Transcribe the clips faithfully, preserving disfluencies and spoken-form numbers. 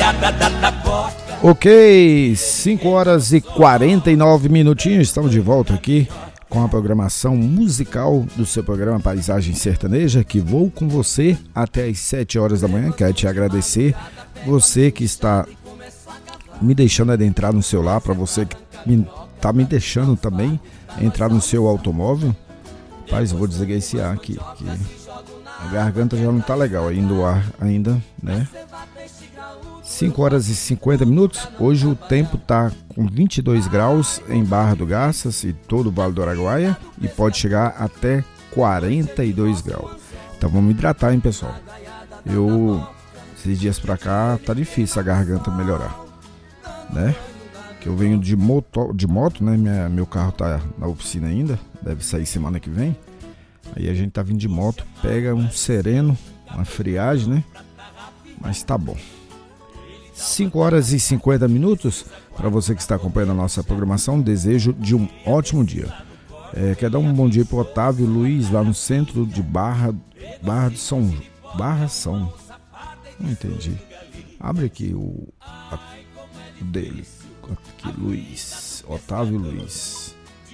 Ok, cinco horas e quarenta e nove minutinhos, estamos de volta aqui com a programação musical do seu programa Paisagem Sertaneja, que vou com você até as sete horas da manhã. Quero te agradecer, você que está me deixando adentrar no seu lar, para você que está me deixando também entrar no seu automóvel. Rapaz, eu vou desligar esse ar aqui, que a garganta já não está legal ainda, o ar ainda, né? cinco horas e cinquenta minutos, hoje o tempo está com vinte e dois graus em Barra do Garças e todo o Vale do Araguaia e pode chegar até quarenta e dois graus. Então vamos hidratar, hein, pessoal? Eu, esses dias pra cá, tá difícil a garganta melhorar, né? Que eu venho de moto, de moto, né? Minha, meu carro tá na oficina ainda, deve sair semana que vem. Aí a gente tá vindo de moto, pega um sereno, uma friagem, né? Mas tá bom. cinco horas e cinquenta minutos, para você que está acompanhando a nossa programação, desejo de um ótimo dia. É, quero dar um bom dia para o Otávio Luiz, lá no centro de Barra, Barra de São Barra São. Não entendi. Abre aqui o, a, o dele. Aqui, Luiz. Otávio Luiz.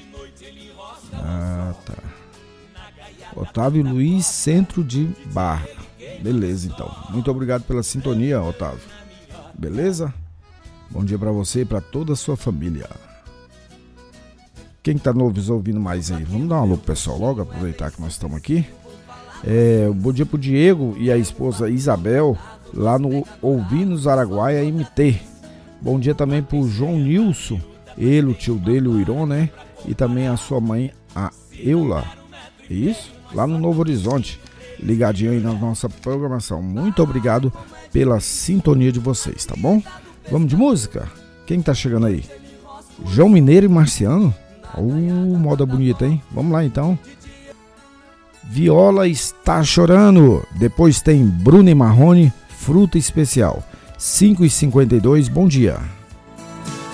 Ah, tá. Otávio Luiz, centro de Barra. Beleza, então. Muito obrigado pela sintonia, Otávio. Beleza? Bom dia pra você e pra toda a sua família. Quem tá nos ouvindo mais aí? Vamos dar um alô pro pessoal logo, aproveitar que nós estamos aqui. É, bom dia pro Diego e a esposa Isabel, lá no Ouvinos Araguaia M T. Bom dia também pro João Nilson, ele, o tio dele, o Iron, né? E também a sua mãe, a Eula. Isso? Lá no Novo Horizonte. Ligadinho aí na nossa programação. Muito obrigado pela sintonia de vocês, tá bom? Vamos de música? Quem tá chegando aí? João Mineiro e Marciano? Uh, moda bonita, hein? Vamos lá então. Viola está chorando. Depois tem Bruno e Marrone, Fruta Especial. cinco e cinquenta e dois, bom dia.